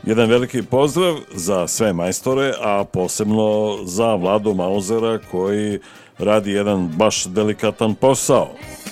Jedan veliki pozdrav za sve majstore, a posebno za Vladu Mauzera koji radi jedan baš delikatan posao.